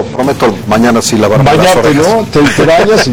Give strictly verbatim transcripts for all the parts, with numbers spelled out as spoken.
prometo, prometo mañana sí lavarme las Bañarte, orejas. ¿no? Te, te bañas y,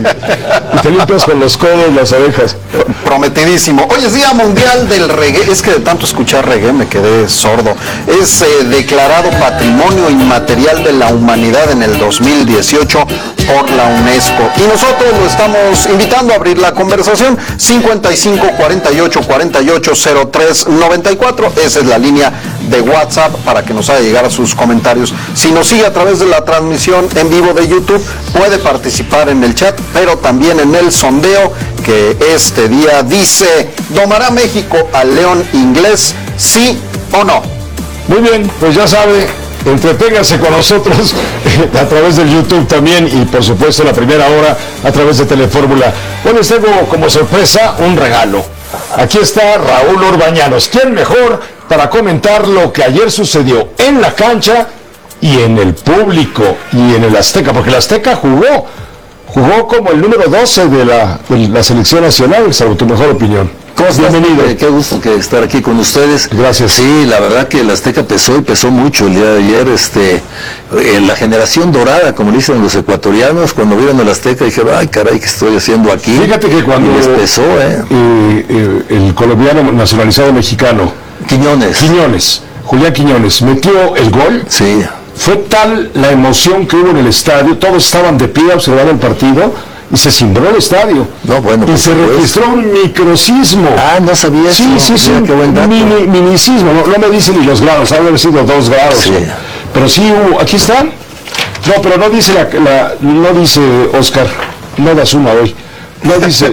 y te limpias con los codos las orejas. Prometidísimo. Hoy es Día Mundial del Reggae. Es que de tanto escuchar reggae me quedé sordo. Es eh, declarado Patrimonio Inmaterial de la Humanidad en el dos mil dieciocho por la UNESCO. Y nosotros lo estamos invitando a abrir la conversación. cincuenta y cinco, cuarenta y ocho, cuarenta y ocho, cero tres, noventa y cuatro. Esa es la línea de WhatsApp para que nos haga llegar a sus comentarios. Si nos sigue a través de la transmisión en vivo de YouTube, puede participar en el chat, pero también en el sondeo que este día dice: ¿domará México al León inglés? ¿Sí o no? Muy bien, pues ya sabe, entreténgase con nosotros a través del YouTube también y por supuesto la primera hora a través de Telefórmula. Bueno, les tengo como sorpresa un regalo. Aquí está Raúl Orbañanos. ¿Quién mejor para comentar lo que ayer sucedió en la cancha y en el público y en el Azteca? Porque el Azteca jugó, jugó como el número doce de la, de la selección nacional, salvo tu mejor opinión. ¿Cómo estás? Bienvenido. Eh, qué gusto que estar aquí con ustedes. Gracias. Sí, la verdad que el Azteca pesó y pesó mucho el día de ayer. Este, en la generación dorada, como dicen los ecuatorianos, cuando vieron el Azteca dijeron: ay, caray, ¿qué estoy haciendo aquí? Fíjate que cuando y les pesó, ¿eh? eh, eh, el colombiano nacionalizado mexicano Quiñones. Quiñones, Julián Quiñones, metió el gol. Sí. Fue tal la emoción que hubo en el estadio, todos estaban de pie observando el partido y se cimbró el estadio. No, bueno, y por se supuesto. registró un microsismo. Ah, no sabía Sí, eso. sí, sí, Mira, qué buen dato. mini, minicismo, no, no me dicen ni los grados, ha de haber sido dos grados. Sí. ¿no? Pero sí hubo, aquí está. No, pero no dice la, la no dice Oscar, no da suma hoy. No dice,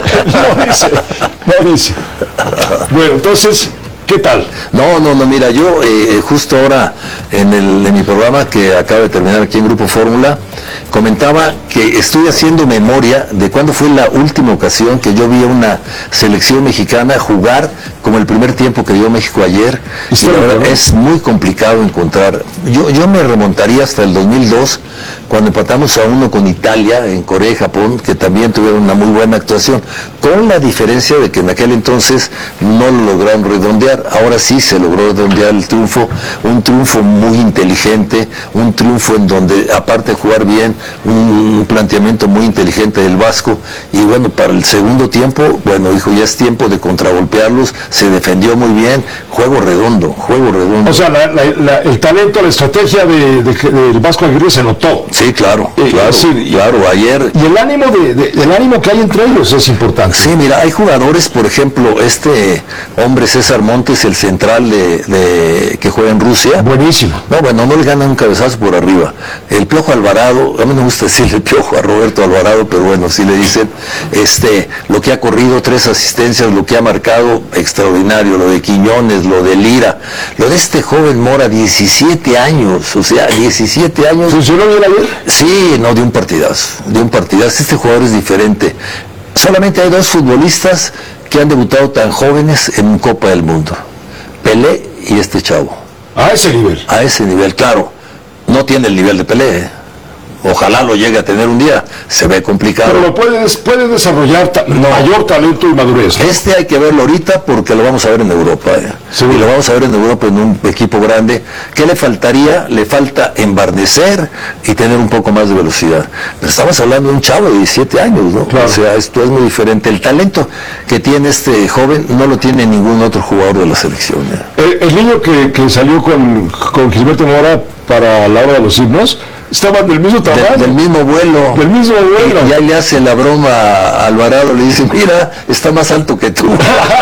no dice, no dice. Bueno, entonces, ¿qué tal? No, no, no, mira, yo eh, justo ahora en, el, en mi programa que acaba de terminar aquí en Grupo Fórmula, comentaba que estoy haciendo memoria de cuándo fue la última ocasión que yo vi a una selección mexicana jugar como el primer tiempo que dio México ayer. Y la verdad es muy complicado encontrar. Yo, yo me remontaría hasta el dos mil dos, cuando empatamos a uno con Italia, en Corea y Japón, que también tuvieron una muy buena actuación, con la diferencia de que en aquel entonces no lo lograron redondear. Ahora sí se logró redondear el triunfo, un triunfo muy inteligente, un triunfo en donde, aparte de jugar bien, un planteamiento muy inteligente del Vasco. Y bueno, para el segundo tiempo, bueno, dijo, ya es tiempo de contragolpearlos, se defendió muy bien, juego redondo, juego redondo. O sea, la, la, la, el talento, la estrategia de, de, del Vasco Aguirre se notó. Sí, claro, Eh, claro, sí, claro, ayer... Y el ánimo de, de, el ánimo que hay entre ellos es importante. Sí, mira, hay jugadores, por ejemplo, este hombre César Montes, el central de, de que juega en Rusia. Buenísimo. No, bueno, no le gana un cabezazo por arriba. El Piojo Alvarado, a mí no me gusta decirle Piojo a Roberto Alvarado, pero bueno, sí le dicen, este, lo que ha corrido, tres asistencias, lo que ha marcado, extraordinario, lo de Quiñones, lo de Lira, lo de este joven Mora, diecisiete años, o sea, diecisiete años. ¿Funcionó bien ayer? Sí, no, de un partidazo, de un partidazo. Este jugador es diferente. Solamente hay dos futbolistas que han debutado tan jóvenes en Copa del Mundo: Pelé y este chavo. A ese nivel. A ese nivel, claro. No tiene el nivel de Pelé, ¿eh? Ojalá lo llegue a tener un día, se ve complicado. Pero lo puede, puede desarrollar ta no. mayor talento y madurez, ¿no? Este hay que verlo ahorita porque lo vamos a ver en Europa, ¿eh? Y lo vamos a ver en Europa en un equipo grande. ¿Qué le faltaría? Le falta embarnecer y tener un poco más de velocidad. Pero estamos hablando de un chavo de diecisiete años, ¿no? Claro. O sea, esto es muy diferente. El talento que tiene este joven no lo tiene ningún otro jugador de la selección, ¿eh? El, el niño que, que salió con, con Gilberto Mora para la hora de los himnos, estaban del mismo tamaño. De, del mismo vuelo. Del mismo vuelo. Y ya le hace la broma a Alvarado, le dice, mira, está más alto que tú.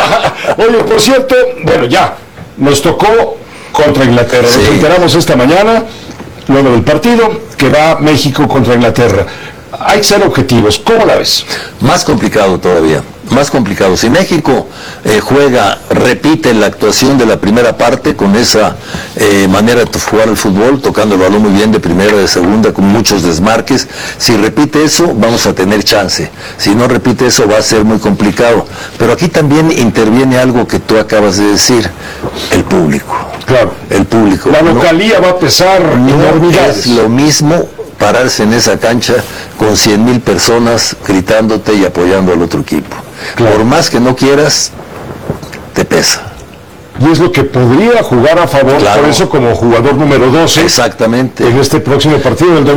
Oye, por cierto, bueno, ya, nos tocó contra Inglaterra. Sí. Nos enteramos esta mañana, luego del partido, que va México contra Inglaterra. Hay que ser objetivos. ¿Cómo la ves? Más complicado todavía. Más complicado. Si México eh, juega, repite la actuación de la primera parte con esa eh, manera de jugar el fútbol, tocando el balón muy bien de primera, de segunda, con muchos desmarques, si repite eso, vamos a tener chance. Si no repite eso, va a ser muy complicado. Pero aquí también interviene algo que tú acabas de decir, el público. Claro. El público. La localía no, va a pesar enormidades. Es lo mismo pararse en esa cancha con cien mil personas gritándote y apoyando al otro equipo. Claro. Por más que no quieras, te pesa. Y es lo que podría jugar a favor, claro. Por eso como jugador número doce. Exactamente. En este próximo partido del